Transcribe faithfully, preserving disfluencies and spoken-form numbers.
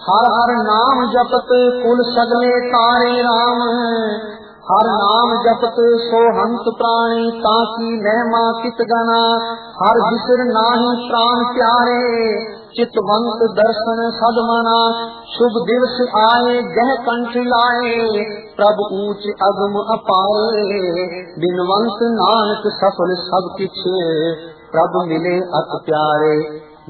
हर हर नाम जपत कुल सगले तारे राम। हर नाम जपत सो हंस प्राणी ताकि महिमा कित गना। हर बिसर नाही प्राण प्यारे चितवंत दर्शन सदमना। शुभ दिवस आए गह कंठ लाए प्रभु ऊंच अगम अपाए। बिनवंत नानक सफल सब किछ प्रभु मिले अत प्यारे।